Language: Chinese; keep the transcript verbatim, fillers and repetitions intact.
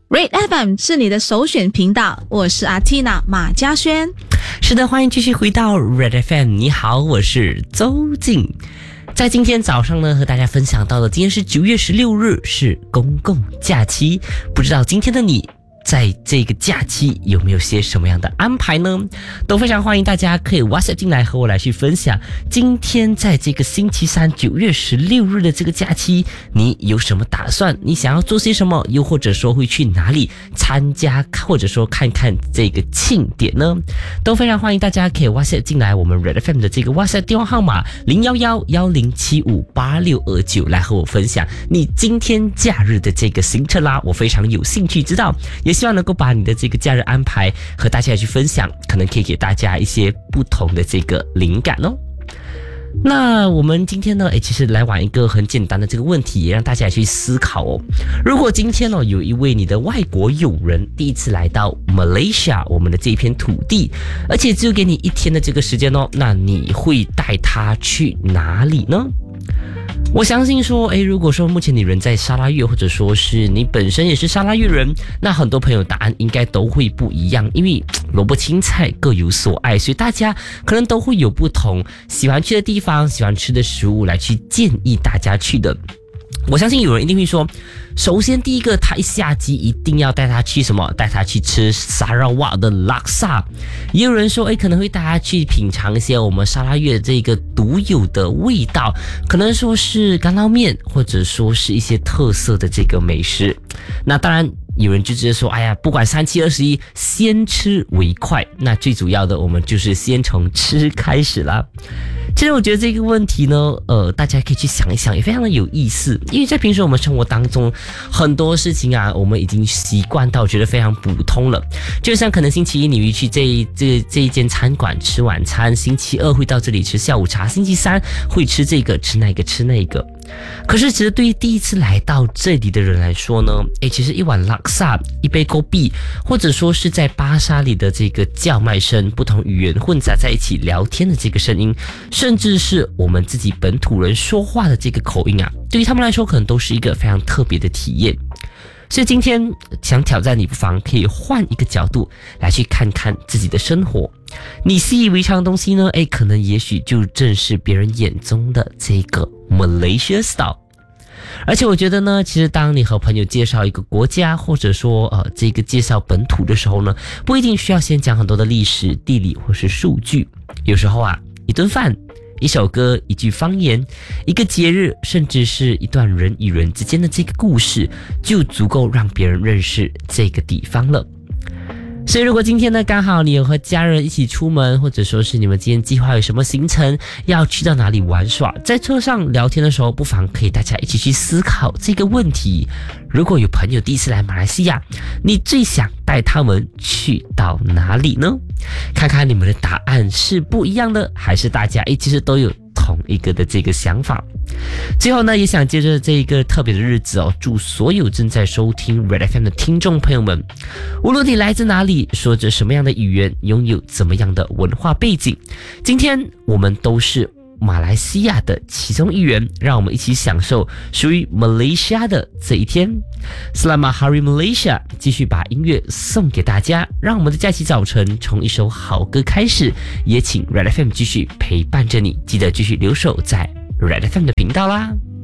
Red F M 是你的首选频道，我是阿 Tina 马嘉轩。 是的，欢迎继续回到 Red F M。你好，我是周静。在今天早上呢，和大家分享到的，今天是九月十六日，是公共假期。不知道今天的你在这个假期有没有些什么样的安排呢？都非常欢迎大家可以 WhatsApp 进来和我来去分享。今天在这个星期三九月十六日的这个假期，你有什么打算？你想要做些什么？又或者说会去哪里参加，或者说看看这个庆典呢？都非常欢迎大家可以 WhatsApp 进来我们 Red F M 的这个 WhatsApp 电话号码零一一一零七五八六二九，来和我分享你今天假日的这个行程啦。我非常有兴趣知道，也希望能够把你的这个假日安排和大家去分享，可能可以给大家一些不同的这个灵感哦。那我们今天呢，诶，其实来玩一个很简单的这个问题，也让大家去思考哦。如果今天哦有一位你的外国友人第一次来到 Malaysia 我们的这一片土地，而且只有给你一天的这个时间哦，那你会带他去哪里呢？我相信说，诶，如果说目前你人在沙拉越，或者说是你本身也是沙拉越人，那很多朋友答案应该都会不一样，因为萝卜青菜各有所爱，所以大家可能都会有不同喜欢去的地方，喜欢吃的食物来去建议大家去的。我相信有人一定会说，首先第一个，他一下机一定要带他去什么？带他去吃沙拉瓦的拉萨。也有人说，诶，可能会带他去品尝一些我们沙拉越这个独有的味道，可能说是干捞面，或者说是一些特色的这个美食。那当然有人就直接说，哎呀，不管三七二十一，先吃为快。那最主要的，我们就是先从吃开始啦。其实我觉得这个问题呢，呃，大家可以去想一想，也非常的有意思。因为在平时我们生活当中，很多事情啊，我们已经习惯到觉得非常普通了。就像可能星期一你会去这一这这一间餐馆吃晚餐，星期二会到这里吃下午茶，星期三会吃这个吃那个吃那个。可是其实对于第一次来到这里的人来说呢，诶，其实一碗拉萨，一杯gobi，或者说是在巴沙里的这个叫卖声，不同语言混杂在一起聊天的这个声音，甚至是我们自己本土人说话的这个口音啊，对于他们来说可能都是一个非常特别的体验。所以今天想挑战你，不妨可以换一个角度来去看看自己的生活。你习以为常的东西呢，诶，可能也许就正是别人眼中的这个 Malaysia style。而且我觉得呢，其实当你和朋友介绍一个国家，或者说呃这个介绍本土的时候呢，不一定需要先讲很多的历史、地理或是数据。有时候啊，一顿饭，一首歌，一句方言，一个节日，甚至是一段人与人之间的这个故事，就足够让别人认识这个地方了。所以如果今天呢，刚好你有和家人一起出门，或者说是你们今天计划有什么行程，要去到哪里玩耍，在车上聊天的时候，不妨可以大家一起去思考这个问题。如果有朋友第一次来马来西亚，你最想带他们去到哪里呢？看看你们的答案是不一样的，还是大家诶其实都有同一个的这个想法。最后呢，也想借着这一个特别的日子哦，祝所有正在收听 Red F M 的听众朋友们，无论你来自哪里，说着什么样的语言，拥有怎么样的文化背景，今天我们都是马来西亚的其中一员，让我们一起享受属于 Malaysia 的这一天。Selamat Hari Malaysia， 继续把音乐送给大家，让我们的假期早晨从一首好歌开始，也请 Red F M 继续陪伴着你，记得继续留守在 Red F M 的频道啦。